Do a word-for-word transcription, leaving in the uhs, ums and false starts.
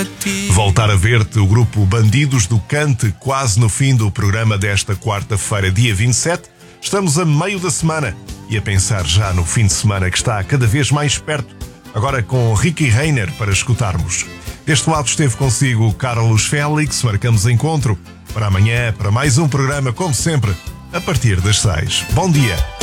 Voltar a ver-te, o grupo Bandidos do Cante, quase no fim do programa desta quarta-feira, dia vinte e sete. Estamos a meio da semana e a pensar já no fim de semana que está cada vez mais perto, agora com Ricky Reiner para escutarmos. Deste lado esteve consigo Carlos Félix. Marcamos encontro para amanhã, para mais um programa, como sempre, a partir das seis. Bom dia!